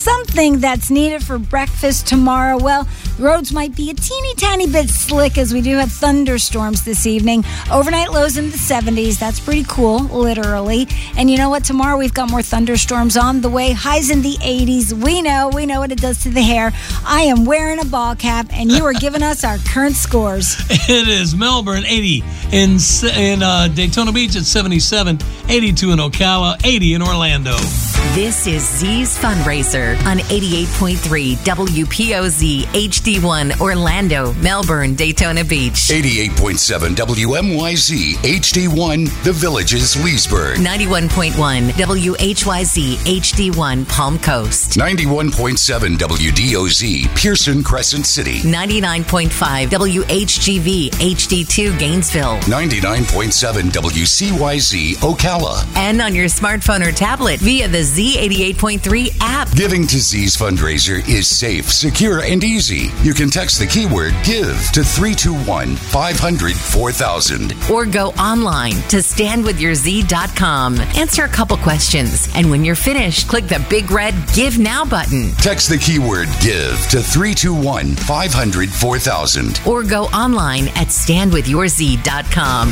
something that's needed for breakfast tomorrow. Well, the roads might be a teeny tiny bit slick as we do have thunderstorms this evening. Overnight lows in the 70s. That's pretty cool, literally. And you know what? Tomorrow we've got more thunderstorms on the way. Highs in the 80s. We know what it does to the hair. I am wearing a ball cap, and you are giving us our current scores. It is Melbourne 80 in Daytona Beach at 77, 82 in Ocala, 80 in Orlando. This is Z's Fundraiser on 88.3 WPOZ HD1 Orlando, Melbourne, Daytona Beach. 88.7 WMYZ HD1 The Villages, Leesburg. 91.1 WHYZ HD1 Palm Coast. 91.7 WDOZ Pearson Crescent City. 99.5 WHGV HD2 Gainesville. 99.7 WCYZ Ocala. And on your smartphone or tablet via the Z88.3 app. Giving to Z's Fundraiser is safe, secure, and easy. You can text the keyword GIVE to 321-500-4000. Or go online to standwithyourz.com. Answer a couple questions. And when you're finished, click the big red Give Now button. Text the keyword GIVE to 321-500-4000. Or go online at standwithyourz.com.